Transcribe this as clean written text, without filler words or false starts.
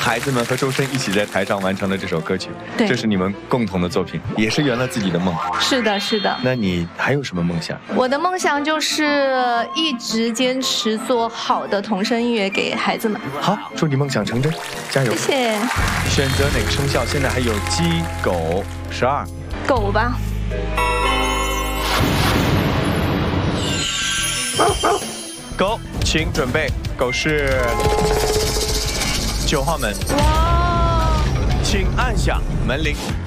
孩子们和周深一起在台上完成了这首歌曲， 对， 这是你们共同的作品，也是圆了自己的梦。 是的，是的。 那你还有什么梦想？ 我的梦想就是一直坚持做好的童声音乐给孩子们。 好，祝你梦想成真，加油！ 谢谢。 选择哪个生肖？现在还有鸡、狗、12。 狗吧。 狗，请准备，狗是9号门。 哇！ 请按下门铃。